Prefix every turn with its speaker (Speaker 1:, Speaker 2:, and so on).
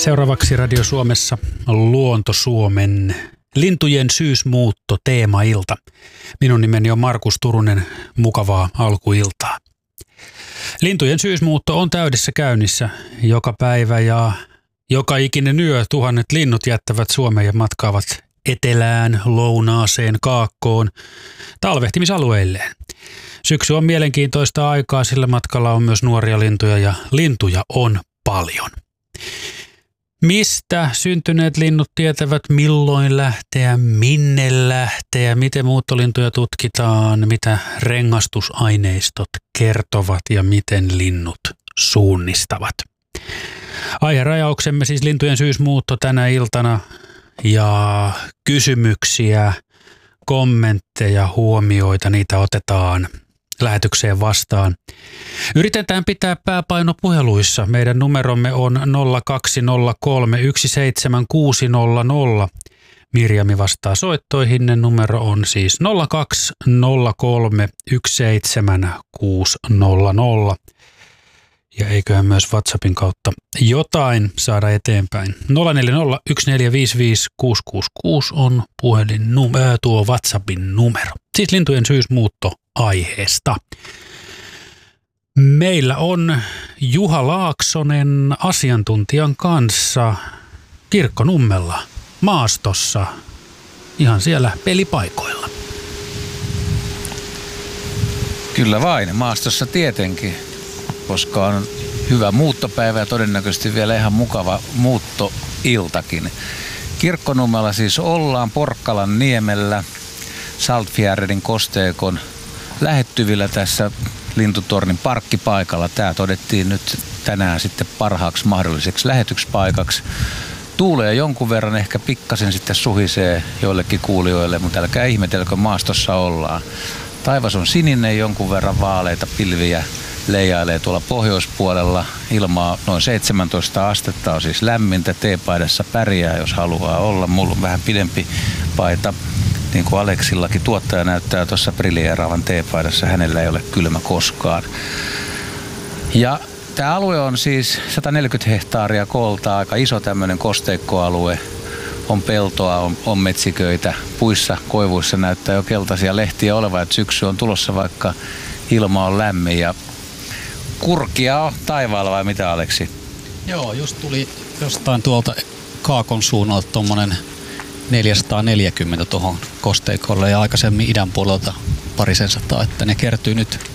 Speaker 1: Seuraavaksi Radio Suomessa Luonto Suomen lintujen syysmuutto teemailta. Minun nimeni on Markus Turunen, mukavaa alkuiltaa. Lintujen syysmuutto on täydessä käynnissä joka päivä ja joka ikinen yö tuhannet linnut jättävät Suomeen ja matkaavat etelään, lounaaseen, kaakkoon, talvehtimisalueilleen. Syksy on mielenkiintoista aikaa, sillä matkalla on myös nuoria lintuja ja lintuja on paljon. Mistä syntyneet linnut tietävät, milloin lähteä, minne lähteä, miten muuttolintuja tutkitaan, mitä rengastusaineistot kertovat ja miten linnut suunnistavat. Aiherajauksemme siis lintujen syysmuutto tänä iltana ja kysymyksiä, kommentteja, huomioita, niitä otetaan lähetykseen vastaan. Yritetään pitää pääpaino puheluissa. Meidän numeromme on 0203 17600. Mirjami vastaa soittoihin. Numero on siis 0203 17600. Ja eiköhän myös WhatsAppin kautta jotain saada eteenpäin. 040 1455 666 on tuo WhatsAppin numero. Siis lintujen syysmuutto aiheesta. Meillä on Juha Laaksonen asiantuntijan kanssa Kirkkonummella maastossa, ihan siellä pelipaikoilla.
Speaker 2: Kyllä vain, maastossa tietenkin, koska on hyvä muuttopäivä ja todennäköisesti vielä ihan mukava muuttoiltakin. Kirkkonummella siis ollaan Porkkalan niemellä Saltfjärdin kosteikon lähettyvillä tässä Lintutornin parkkipaikalla. Tämä todettiin nyt tänään sitten parhaaksi mahdolliseksi lähetyspaikaksi. Tuulee jonkun verran, ehkä pikkasen sitten suhisee joillekin kuulijoille, mutta älkää ihmetelkö, maastossa ollaan. Taivas on sininen, jonkun verran vaaleita pilviä leijailee tuolla pohjoispuolella. Ilmaa noin 17 astetta, on siis lämmintä. Teepaidassa pärjää, jos haluaa olla. Mulla on vähän pidempi paita. Niin kuin Aleksillakin, tuottaja näyttää tuossa briljeeraavan teepaidassa, hänellä ei ole kylmä koskaan. Ja tämä alue on siis 140 hehtaaria koolta, aika iso tämmöinen kosteikkoalue. On peltoa, on metsiköitä, puissa, koivuissa näyttää jo keltaisia lehtiä olevan, että syksy on tulossa, vaikka ilma on lämmin. Ja kurkia on taivaalla vai mitä, Aleksi?
Speaker 3: Joo, just tuli jostain tuolta Kaakon suunnalta tuommoinen 440 tuohon kosteikolle ja aikaisemmin idän puolelta 200, että ne kertyy nyt